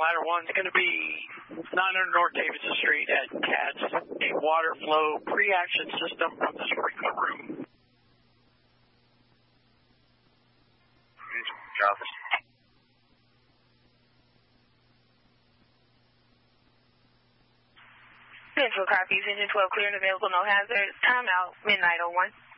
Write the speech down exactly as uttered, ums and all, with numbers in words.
ladder one is going to be nine hundred North Davidson Street at C A T S, a water flow pre-action system from the sprinkler room. Copy. Central copies, engine twelve clear and available, no hazard. Timeout, midnight oh one.